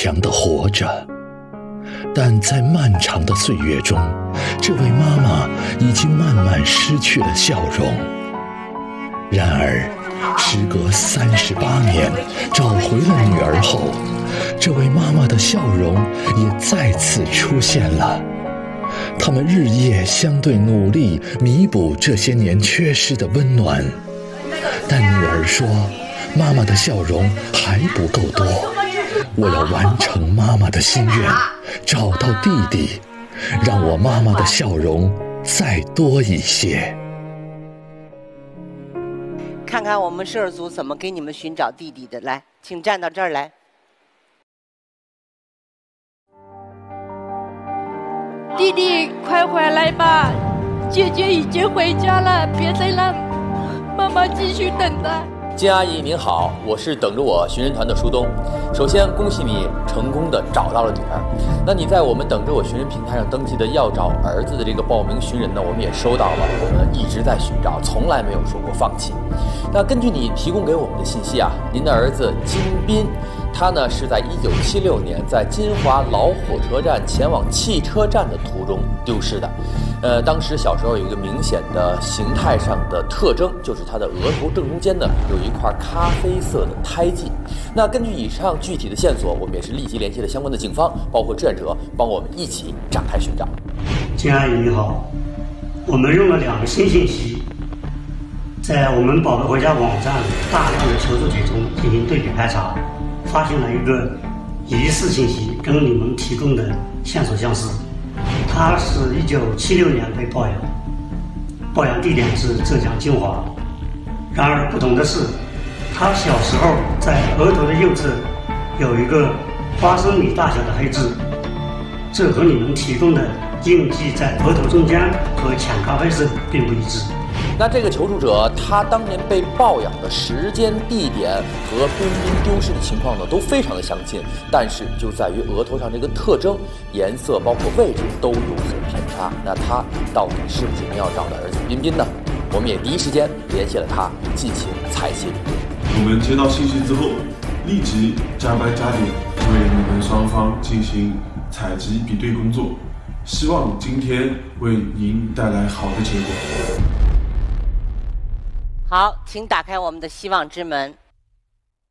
强地活着。但在漫长的岁月中，这位妈妈已经慢慢失去了笑容。然而，时隔38年，找回了女儿后，这位妈妈的笑容也再次出现了。他们日夜相对，努力弥补这些年缺失的温暖。但女儿说，妈妈的笑容还不够多，我要完成妈妈的心愿，找到弟弟，让我妈妈的笑容再多一些。 看看我们摄组怎么给你们寻找弟弟的。来，请站到这儿来。 弟弟，快回来吧！姐姐已经回家了，别再让妈妈继续等待。 金阿姨您好，我是等着我寻人团的舒东。首先恭喜你成功的找到了女儿。那你在我们等着我寻人平台上登记的要找儿子的这个报名寻人呢，我们也收到了，我们一直在寻找，从来没有说过放弃。那根据你提供给我们的信息啊，您的儿子金斌，他呢是在1976年在金华老火车站前往汽车站的途中丢失的。当时小时候有一个明显的形态上的特征，就是他的额头正中间呢有一块咖啡色的胎记。那根据以上具体的线索，我们也是立即联系了相关的警方，包括志愿者，帮我们一起展开寻找。 金阿姨你好，我们用了2个新信息，在我们宝贝回家网站大量的求助帖中进行对比排查，发现了一个疑似信息，跟你们提供的线索相似。他是1976年被抱养，抱养地点是浙江金华。然而不同的是，他小时候在额头的右侧有一个花生米大小的黑痣，这和你们提供的印记在额头中间和浅咖啡色并不一致。 那这个求助者他当年被抱养的时间、地点和彬彬丢失的情况呢都非常的相近，但是就在于额头上这个特征、颜色包括位置都有所偏差。那他到底是不是您要找的儿子彬彬呢？我们也第一时间联系了他，进行采集。 我们接到信息之后，立即加班加点为你们双方进行采集比对工作，希望今天为您带来好的结果。 好，请打开我们的希望之门。